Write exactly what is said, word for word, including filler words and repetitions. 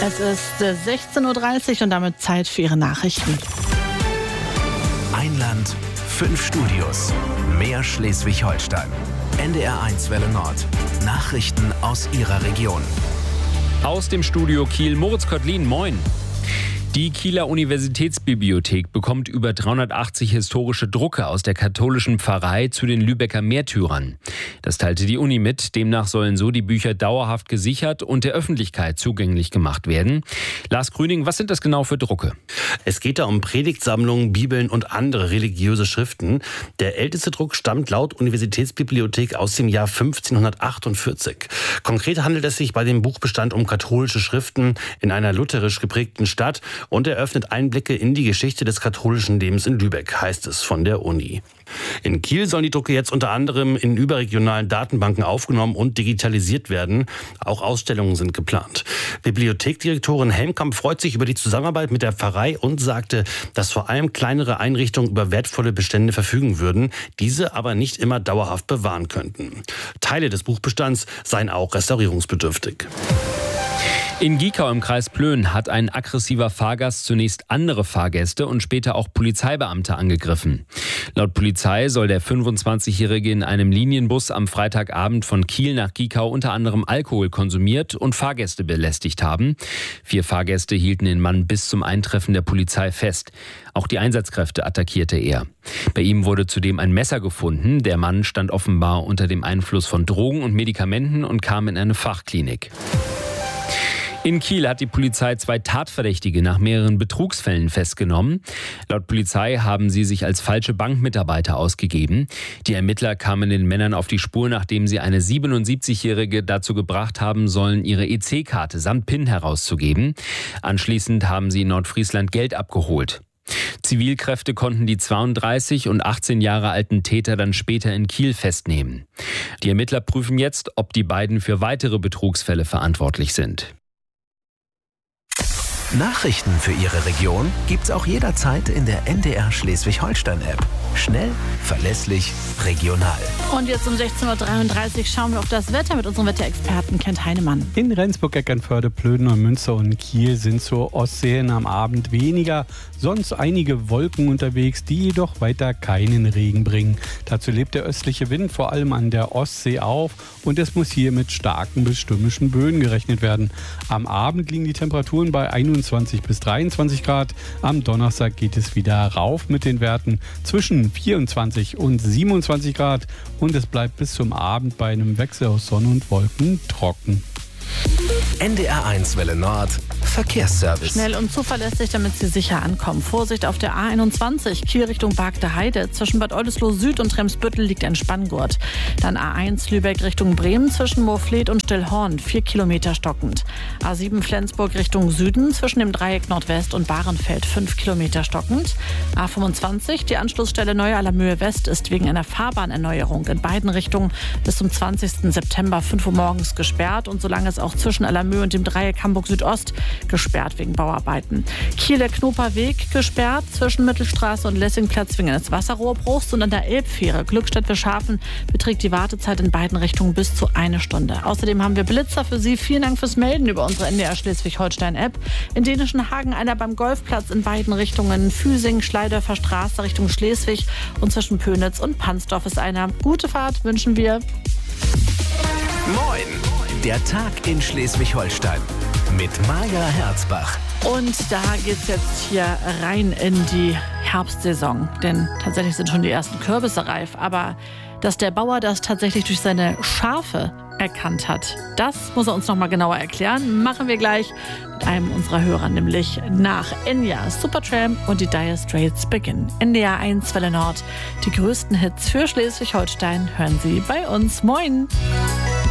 Es ist sechzehn Uhr dreißig und damit Zeit für Ihre Nachrichten. Ein Land, fünf Studios, mehr Schleswig-Holstein. N D R eins Welle Nord. Nachrichten aus Ihrer Region. Aus dem Studio Kiel, Moritz Kottlin, moin. Die Kieler Universitätsbibliothek bekommt über dreihundertachtzig historische Drucke aus der katholischen Pfarrei zu den Lübecker Märtyrern. Das teilte die Uni mit. Demnach sollen so die Bücher dauerhaft gesichert und der Öffentlichkeit zugänglich gemacht werden. Lars Grüning, was sind das genau für Drucke? Es geht da um Predigtsammlungen, Bibeln und andere religiöse Schriften. Der älteste Druck stammt laut Universitätsbibliothek aus dem Jahr fünfzehnhundertachtundvierzig. Konkret handelt es sich bei dem Buchbestand um katholische Schriften in einer lutherisch geprägten Stadt und eröffnet Einblicke in die Geschichte des katholischen Lebens in Lübeck, heißt es von der Uni. In Kiel sollen die Drucke jetzt unter anderem in überregionalen Datenbanken aufgenommen und digitalisiert werden. Auch Ausstellungen sind geplant. Bibliothekdirektorin Helmkamp freut sich über die Zusammenarbeit mit der Pfarrei und sagte, dass vor allem kleinere Einrichtungen über wertvolle Bestände verfügen würden, diese aber nicht immer dauerhaft bewahren könnten. Teile des Buchbestands seien auch restaurierungsbedürftig. In Giekau im Kreis Plön hat ein aggressiver Fahrgast zunächst andere Fahrgäste und später auch Polizeibeamte angegriffen. Laut Polizei soll der fünfundzwanzigjährige in einem Linienbus am Freitagabend von Kiel nach Giekau unter anderem Alkohol konsumiert und Fahrgäste belästigt haben. Vier Fahrgäste hielten den Mann bis zum Eintreffen der Polizei fest. Auch die Einsatzkräfte attackierte er. Bei ihm wurde zudem ein Messer gefunden. Der Mann stand offenbar unter dem Einfluss von Drogen und Medikamenten und kam in eine Fachklinik. In Kiel hat die Polizei zwei Tatverdächtige nach mehreren Betrugsfällen festgenommen. Laut Polizei haben sie sich als falsche Bankmitarbeiter ausgegeben. Die Ermittler kamen den Männern auf die Spur, nachdem sie eine siebenundsiebzigjährige dazu gebracht haben sollen, ihre E C-Karte samt PIN herauszugeben. Anschließend haben sie in Nordfriesland Geld abgeholt. Zivilkräfte konnten die zweiunddreißig und achtzehn Jahre alten Täter dann später in Kiel festnehmen. Die Ermittler prüfen jetzt, ob die beiden für weitere Betrugsfälle verantwortlich sind. Nachrichten für Ihre Region gibt's auch jederzeit in der N D R Schleswig-Holstein-App. Schnell, verlässlich, regional. Und jetzt um sechzehn Uhr dreiunddreißig schauen wir auf das Wetter mit unserem Wetterexperten Kent Heinemann. In Rendsburg, Eckernförde, Plöden, Münster und Kiel sind zur Ostsee hin am Abend weniger, sonst einige Wolken unterwegs, die jedoch weiter keinen Regen bringen. Dazu lebt der östliche Wind vor allem an der Ostsee auf und es muss hier mit starken bis stürmischen Böen gerechnet werden. Am Abend liegen die Temperaturen bei einundzwanzig bis dreiundzwanzig Grad. Am Donnerstag geht es wieder rauf mit den Werten zwischen vierundzwanzig und siebenundzwanzig Grad und es bleibt bis zum Abend bei einem Wechsel aus Sonne und Wolken trocken. N D R eins Welle Nord. Verkehrsservice. Schnell und zuverlässig, damit Sie sicher ankommen. Vorsicht auf der A einundzwanzig, Kiel Richtung Bargter Heide. Zwischen Bad Oldesloe Süd und Tremsbüttel liegt ein Spanngurt. Dann A eins Lübeck Richtung Bremen zwischen Moorfleet und Stillhorn, vier Kilometer stockend. A sieben Flensburg Richtung Süden zwischen dem Dreieck Nordwest und Bahrenfeld, fünf Kilometer stockend. A fünfundzwanzig, die Anschlussstelle Neu-Allermöhe West ist wegen einer Fahrbahnerneuerung in beiden Richtungen bis zum zwanzigsten September fünf Uhr morgens gesperrt und solange es auch zwischen Allermöhe und dem Dreieck Hamburg Südost gesperrt wegen Bauarbeiten. Kieler Knoperweg gesperrt zwischen Mittelstraße und Lessingplatz wegen eines Wasserrohrbruchs und an der Elbfähre Glückstadt-Wilschafen beträgt die Wartezeit in beiden Richtungen bis zu eine Stunde. Außerdem haben wir Blitzer für Sie. Vielen Dank fürs Melden über unsere N D R Schleswig-Holstein-App. In Dänischen Hagen einer beim Golfplatz in beiden Richtungen. Füsing, Schleidörfer Straße Richtung Schleswig und zwischen Pönitz und Pansdorf ist einer. Gute Fahrt wünschen wir. Moin! Der Tag in Schleswig-Holstein mit Maja Herzbach. Und da geht's jetzt hier rein in die Herbstsaison. Denn tatsächlich sind schon die ersten Kürbisse reif. Aber dass der Bauer das tatsächlich durch seine Schafe erkannt hat, das muss er uns noch mal genauer erklären. Machen wir gleich mit einem unserer Hörer, nämlich nach Enya, Supertramp und die Dire Straits beginnen. N D R eins Welle Nord. Die größten Hits für Schleswig-Holstein hören Sie bei uns. Moin!